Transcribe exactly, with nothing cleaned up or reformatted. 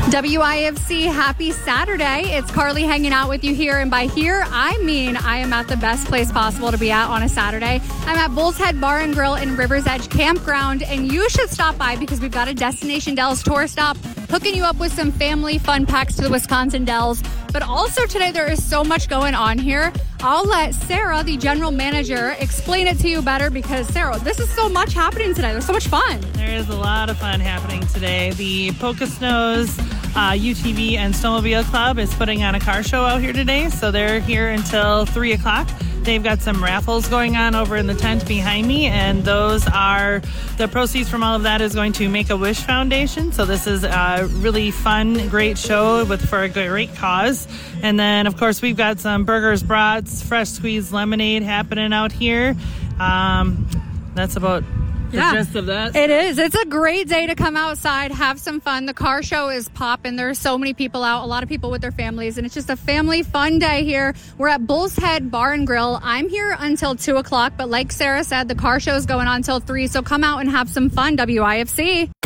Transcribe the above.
W I F C, happy Saturday. It's Carly hanging out with you here. And by here, I mean I am at the best place possible to be at on a Saturday. I'm at Bull's Head Bar and Grill in Rivers Edge Campground. And you should stop by because we've got a Destination Dells tour stop hooking you up with some family fun packs to the Wisconsin Dells. But also today, there is so much going on here. I'll let Sarah, the general manager, explain it to you better because, Sarah, this is so much happening today. There's so much fun. There is a lot of fun happening today. The Poconos uh, U T V and Snowmobile Club is putting on a car show out here today, so they're here until three o'clock. They've got some raffles going on over in the tent behind me, and those are the proceeds from all of that is going to Make-A-Wish Foundation. So this is a really fun, great show with for a great cause. And then, of course, we've got some burgers, brats, fresh squeezed lemonade happening out here. Um, that's about the Yeah, gist of that. It is. It's a great day to come outside, have some fun. The car show is popping. There's so many people out, a lot of people with their families, and it's just a family fun day here. We're at Bull's Head Bar and Grill. I'm here until two o'clock, but like Sarah said, the car show is going on until three, so come out and have some fun, W I F C.